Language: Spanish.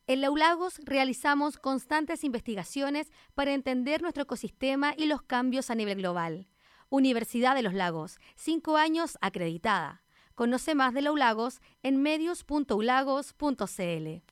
En Laulagos realizamos constantes investigaciones para entender nuestro ecosistema y los cambios a nivel global. Universidad de los Lagos, 5 años acreditada. Conoce más de Laulagos en medios.ulagos.cl.